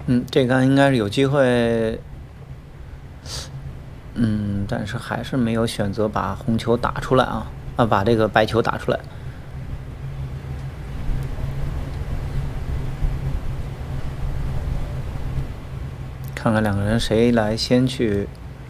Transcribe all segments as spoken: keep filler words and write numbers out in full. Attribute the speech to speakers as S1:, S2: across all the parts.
S1: 嗯，这杆应该是有机会，嗯，但是还是没有选择把红球打出来啊，啊，把这个白球打出来。看看两个人谁来先去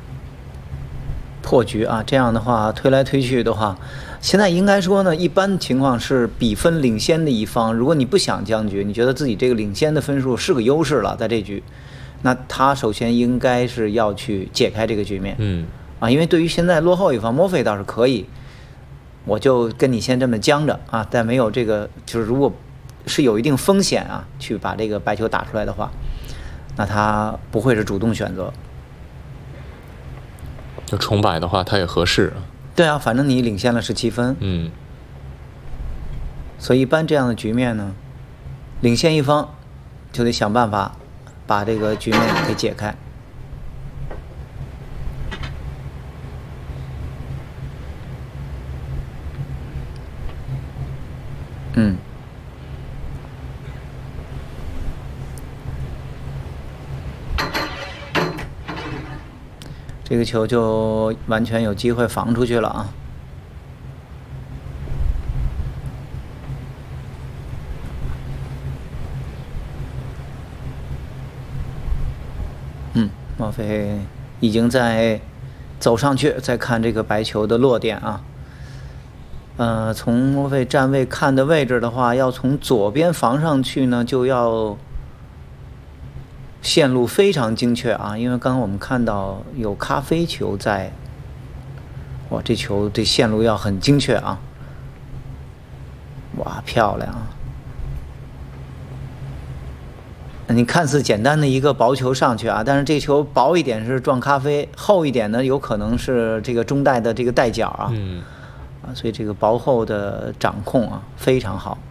S1: 破局啊？这样的话，推来推去的话，现在应该说呢，一般情况是比分领先的一方，如果你不想僵局，你觉得自己这个领先的分数是个优势了，在这局，那他首先应该是要去解开这个局面。
S2: 嗯，
S1: 啊，因为对于现在落后一方，墨菲倒是可以，我就跟你先这么僵着啊，但没有这个，就是如果是有一定风险啊，去把这个白球打出来的话，那他不会是主动选择。
S2: 就重摆的话，他也合适。
S1: 对啊，反正你领先了十七分。
S2: 嗯，
S1: 所以一般这样的局面呢，领先一方就得想办法把这个局面给解开。嗯。这个球就完全有机会防出去了啊！嗯，莫非已经在走上去，再看这个白球的落点啊。呃，从莫非站位看的位置的话，要从左边防上去呢，就要线路非常精确啊，因为刚刚我们看到有咖啡球在，哇，这球这线路要很精确啊，哇，漂亮啊！你看似简单的一个薄球上去啊，但是这球薄一点是撞咖啡，厚一点呢有可能是这个中带的这个带角啊，
S2: 嗯，
S1: 啊，所以这个薄厚的掌控啊非常好。